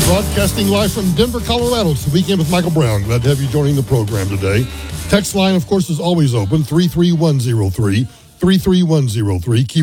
Broadcasting live from Denver, Colorado. It's the Weekend with Michael Brown. Glad to have you joining the program today. Text line, of course, is always open, 33103, 33103.